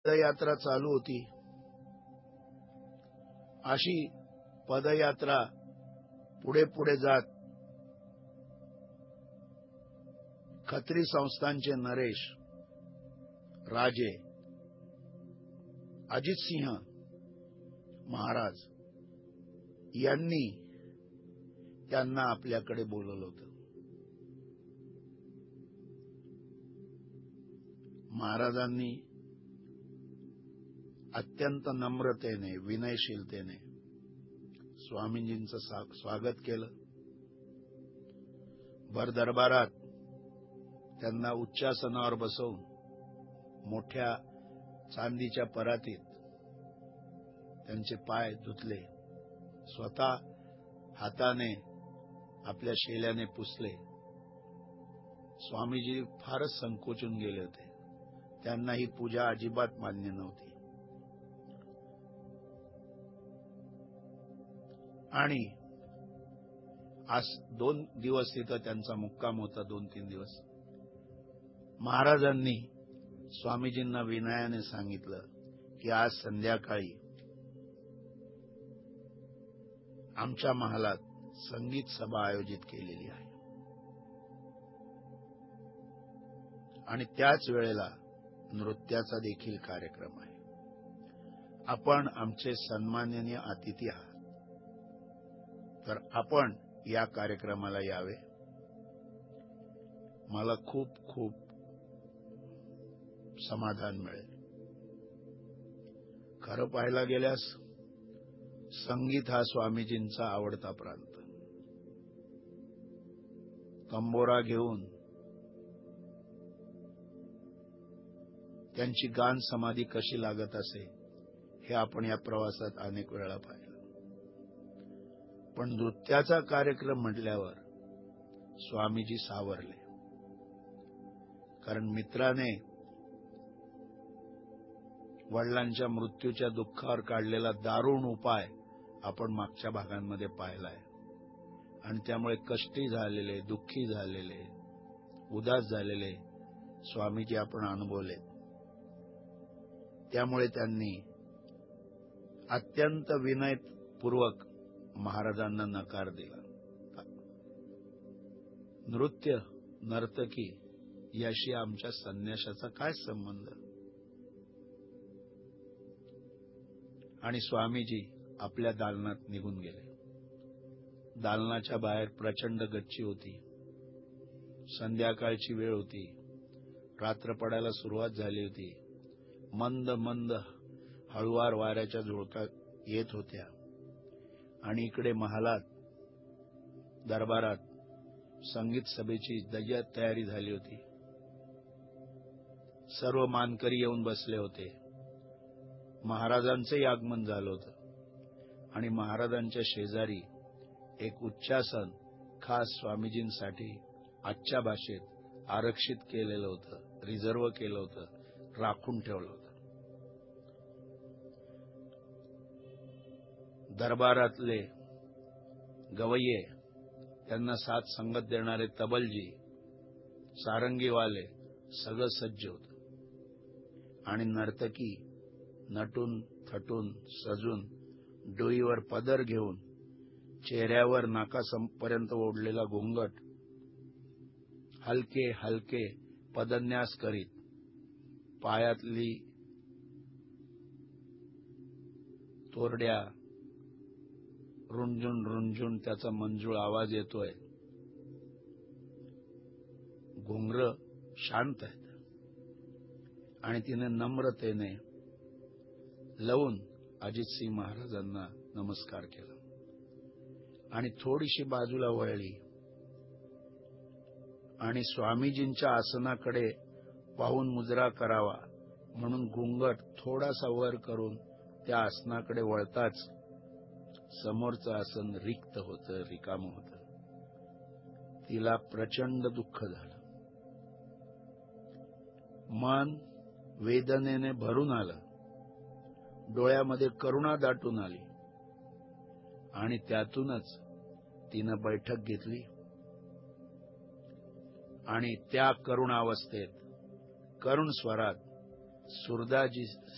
पदयात्रा चालू होती. अशी पदयात्रा पुढे पुढे जात खत्री संस्थानचे नरेश राजे अजित सिंह महाराज यांनी त्यांना आपल्याकडे बोलवलं होतं. महाराजांनी अत्यंत नम्रतेने विनयशीलतेने स्वामीजींचं स्वागत केलं. भर दरबारात त्यांना उच्चासनावर बसवून मोठ्या चांदीच्या परातीत त्यांचे पाय धुतले. स्वतः हाताने आपल्या शेल्याने पुसले. स्वामीजी फारच संकोचून गेले होते. त्यांना ही पूजा अजिबात मान्य नव्हती. आणि आज 2 दिवस तिथं त्यांचा मुक्काम होता. 2-3 दिवस महाराजांनी स्वामीजींना विनयाने सांगितलं की आज संध्याकाळी आमच्या महालात संगीत सभा आयोजित केलेली आहे आणि त्याच वेळेला नृत्याचा देखील कार्यक्रम आहे. आपण आमचे सन्माननीय अतिथी आहात, तर आपण या कार्यक्रमाला यावे. मला खूप खूप समाधान मिळेल. खरं पाहायला गेल्यास संगीत हा स्वामीजींचा आवडता प्रांत. तंबोरा घेऊन त्यांची गान समाधी कशी लागत असे हे आपण या प्रवासात अनेक वेळा पाहिलं. पण नृत्याचा कार्यक्रम म्हटल्यावर स्वामीजी सावरले. कारण मित्राने वडिलांच्या मृत्यूच्या दुःखावर काढलेला दारुण उपाय आपण मागच्या भागांमध्ये पाहिलाय आणि त्यामुळे कष्टी झालेले, दुःखी झालेले, उदास झालेले स्वामीजी आपण अनुभवले. त्यामुळे त्यांनी अत्यंत विनयपूर्वक महाराजांना नकार दिला. नृत्य, नर्तकी याशी आमच्या संन्यासाचा काय संबंध? आणि स्वामीजी आपल्या दालनात निघून गेले. दालनाच्या बाहेर प्रचंड गच्ची होती. संध्याकाळची वेळ होती. रात्र पडायला सुरुवात झाली होती. मंद मंद हळुवार वाऱ्याच्या झुळका येत होत्या आणि इकडे महालात दरबारात संगीत सभेची तयारी झाली होती. सर्व मानकरी येऊन बसले होते. महाराजांचंही आगमन झालं होतं आणि महाराजांच्या शेजारी एक उच्चासन खास स्वामीजींसाठी आजच्या भाषेत आरक्षित केलेलं होतं, रिझर्व केलं होतं, राखून ठेवलं होतं. दरबारातले गवय्ये, त्यांना साथ संगत देणारे तबलजी, सारंगीवाले सगळं सज्ज होतं आणि नर्तकी नटून थटून सजून डोईवर पदर घेऊन चेहऱ्यावर नाकापर्यंत ओढलेला घोंगट हलके हलके पदन्यास करीत पायातली तोरड्या रुंजून रुंजून त्याचा मंजूळ आवाज येतोय. घोंगरं शांत आहेत आणि तिने नम्रतेने लावून अजितसिंह महाराजांना नमस्कार केला आणि थोडीशी बाजूला वळली आणि स्वामीजींच्या आसनाकडे पाहून मुजरा करावा म्हणून घुंगट थोडासा वर करून त्या आसनाकडे वळताच समोरचं आसन रिक्त होतं, रिकाम होतं. तिला प्रचंड दुःख झालं. मन वेदनेने भरून आलं. डोळ्यामध्ये करुणा दाटून आली आणि त्यातूनच तिनं बैठक घेतली आणि त्या करुणावस्थेत करुण स्वरात सुरदाजी